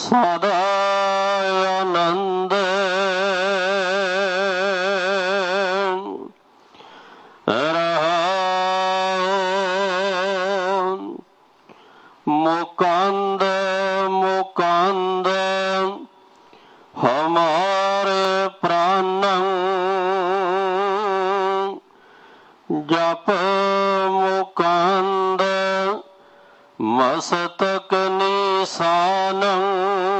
सदा आनंद मुकुंद मुकुंद हमारे प्राणं जप मुकुंद मस्तक निशानं